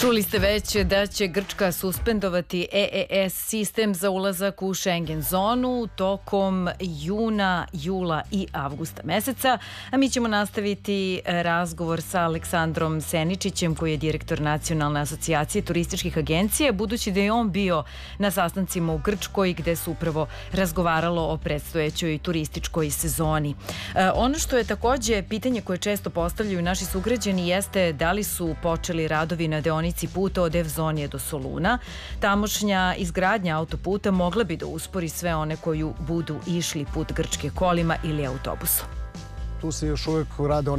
Čuli ste već da će Grčka suspendovati EES sistem za ulazak u Schengen zonu tokom juna, jula i avgusta meseca, a mi ćemo nastaviti razgovor sa Aleksandrom Seničićem, koji je direktor Nacionalne asocijacije turističkih agencija, budući da je on bio na sastancima u Grčkoj gde su upravo razgovaralo o predstojećoj turističkoj sezoni. Ono što je takođe pitanje koje često postavljaju naši sugrađani jeste da li su počeli radovi na deonici puta od Evzonije do Soluna. Tamošnja izgradnja autoputa mogla bi da uspori sve one koji budu išli put Grčke kolima ili autobusom. Tu se još uvek rade